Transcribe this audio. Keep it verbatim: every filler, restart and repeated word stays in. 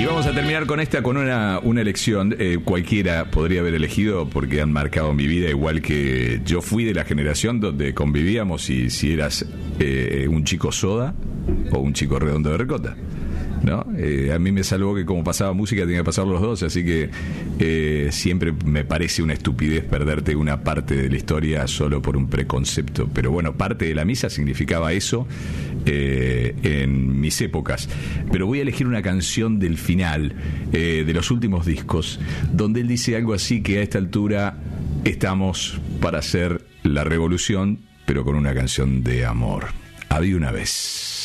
vamos a terminar con esta, con una, una elección. Eh, cualquiera podría haber elegido porque han marcado mi vida, igual que yo fui de la generación donde convivíamos y si eras eh, un chico soda o un chico redondo de ricota, ¿no? Eh, a mí me salvó que como pasaba música tenía que pasar los dos, así que eh, siempre me parece una estupidez perderte una parte de la historia solo por un preconcepto, pero bueno, parte de la misa significaba eso eh, en mis épocas. Pero voy a elegir una canción del final eh, de los últimos discos, donde él dice algo así, que a esta altura estamos para hacer la revolución, pero con una canción de amor. Había una vez.